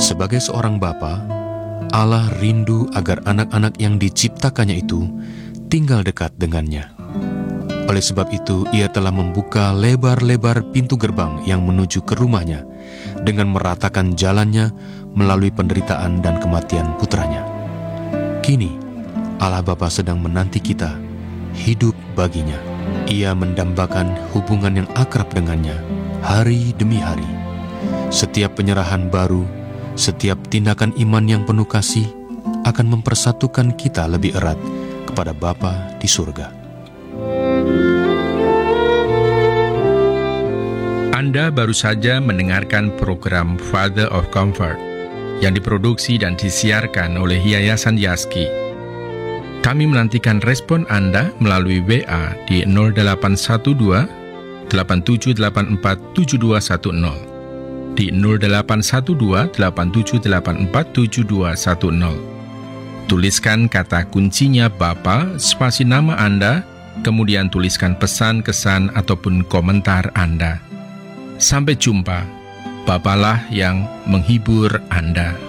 Sebagai seorang bapa, Allah rindu agar anak-anak yang diciptakannya itu tinggal dekat dengannya. Oleh sebab itu, Ia telah membuka lebar-lebar pintu gerbang yang menuju ke rumahnya dengan meratakan jalannya melalui penderitaan dan kematian putranya. Kini, Allah Bapa sedang menanti kita hidup baginya. Ia mendambakan hubungan yang akrab dengannya hari demi hari. Setiap penyerahan baru, setiap tindakan iman yang penuh kasih akan mempersatukan kita lebih erat kepada Bapa di surga. Anda baru saja mendengarkan program Father of Comfort yang diproduksi dan disiarkan oleh Yayasan Yaski. Kami menantikan respon Anda melalui WA di 0812 8784 7210, di 0812 8784 7210. Tuliskan kata kuncinya Bapa, spasi nama Anda, kemudian tuliskan pesan, kesan, ataupun komentar Anda. Sampai jumpa, Bapalah yang menghibur Anda.